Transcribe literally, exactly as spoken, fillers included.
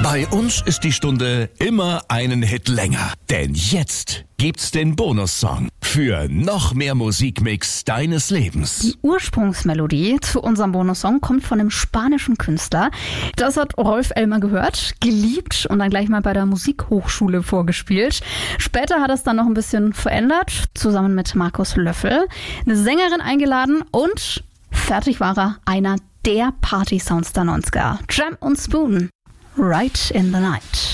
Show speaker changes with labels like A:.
A: Bei uns ist die Stunde immer einen Hit länger. Denn jetzt gibt's den Bonussong für noch mehr Musikmix deines Lebens.
B: Die Ursprungsmelodie zu unserem Bonussong kommt von einem spanischen Künstler. Das hat Rolf Elmer gehört, geliebt und dann gleich mal bei der Musikhochschule vorgespielt. Später hat er es dann noch ein bisschen verändert, zusammen mit Markus Löffel, eine Sängerin eingeladen und fertig war er, einer der Party-Sounds der neunziger. Jam und Spoon, Right in the Night.